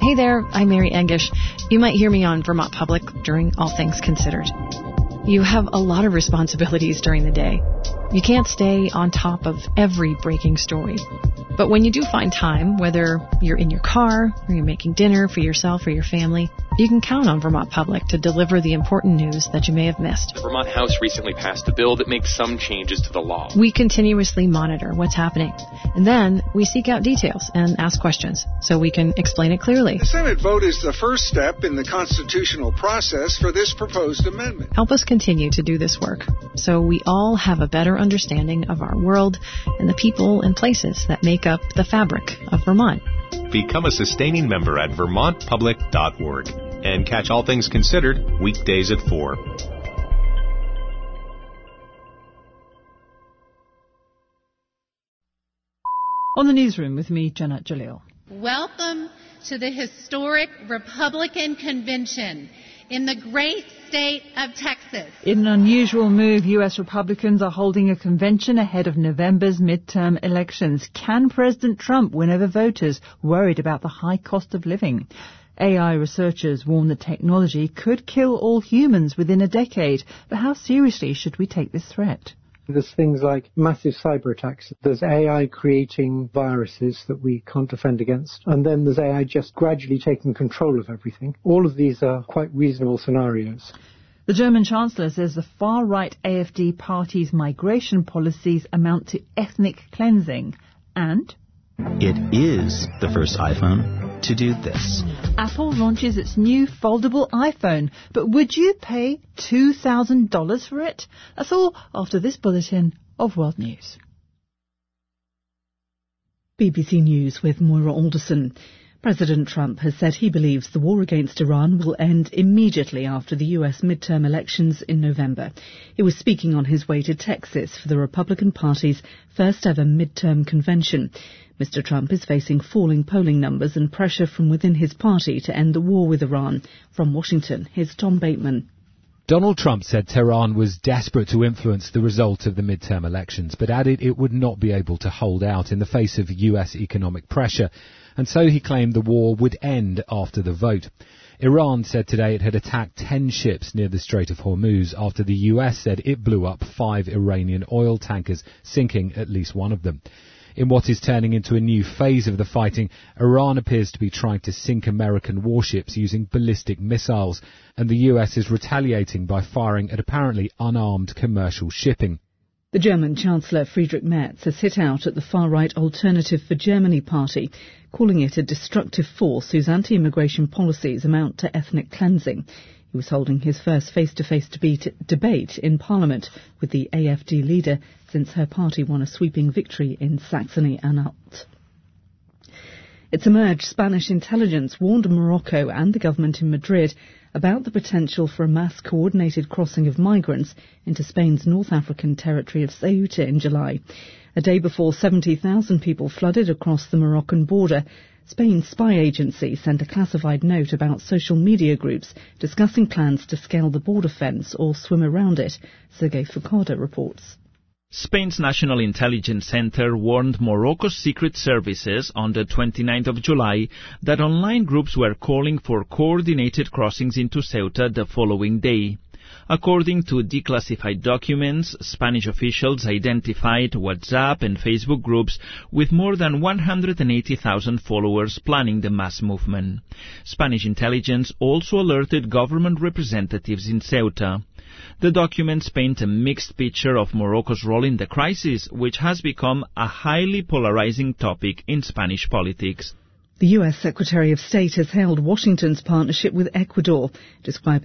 Hey there, I'm Mary Engish. You might hear me on Vermont Public during All Things Considered. You have a lot of responsibilities during the day. You can't stay on top of every breaking story. But when you do find time, whether you're in your car or you're making dinner for yourself or your family, you can count on Vermont Public to deliver the important news that you may have missed. The Vermont House recently passed a bill that makes some changes to the law. We continuously monitor what's happening, and then we seek out details and ask questions so we can explain it clearly. The Senate vote is the first step in the constitutional process for this proposed amendment. Help us continue to do this work so we all have a better understanding of our world and the people and places that make up the fabric of Vermont. Become a sustaining member at vermontpublic.org and catch All Things Considered weekdays at 4. On the newsroom with me, Janet Jalil. Welcome to the historic Republican Convention in the great state of Texas. In an unusual move, U.S. Republicans are holding a convention ahead of November's midterm elections. Can President Trump win over voters worried about the high cost of living? AI researchers warn that technology could kill all humans within a decade. But how seriously should we take this threat? There's things like massive cyber attacks. There's AI creating viruses that we can't defend against. And then there's AI just gradually taking control of everything. All of these are quite reasonable scenarios. The German Chancellor says the far-right AfD party's migration policies amount to ethnic cleansing. And it is the first iPhone to do this. Apple launches its new foldable iPhone, but would you pay $2,000 for it? That's all after this bulletin of World News. BBC News with Moira Alderson. President Trump has said he believes the war against Iran will end immediately after the US midterm elections in November. He was speaking on his way to Texas for the Republican Party's first ever midterm convention. Mr. Trump is facing falling polling numbers and pressure from within his party to end the war with Iran. From Washington, here's Tom Bateman. Donald Trump said Tehran was desperate to influence the result of the midterm elections, but added it would not be able to hold out in the face of US economic pressure, and so he claimed the war would end after the vote. Iran said today it had attacked 10 ships near the Strait of Hormuz after the US said it blew up 5 Iranian oil tankers, sinking at least one of them. In what is turning into a new phase of the fighting, Iran appears to be trying to sink American warships using ballistic missiles, and the US is retaliating by firing at apparently unarmed commercial shipping. The German Chancellor Friedrich Merz has hit out at the far-right Alternative for Germany party, calling it a destructive force whose anti-immigration policies amount to ethnic cleansing. He was holding his first face-to-face debate in Parliament with the AfD leader since her party won a sweeping victory in Saxony-Anhalt. It's emerged Spanish intelligence warned Morocco and the government in Madrid about the potential for a mass coordinated crossing of migrants into Spain's North African territory of Ceuta in July. A day before 70,000 people flooded across the Moroccan border, Spain's spy agency sent a classified note about social media groups discussing plans to scale the border fence or swim around it. Sergei Furcada reports. Spain's National Intelligence Center warned Morocco's secret services on the 29th of July that online groups were calling for coordinated crossings into Ceuta the following day. According to declassified documents, Spanish officials identified WhatsApp and Facebook groups with more than 180,000 followers planning the mass movement. Spanish intelligence also alerted government representatives in Ceuta. The documents paint a mixed picture of Morocco's role in the crisis, which has become a highly polarizing topic in Spanish politics. The U.S. Secretary of State has hailed Washington's partnership with Ecuador, describing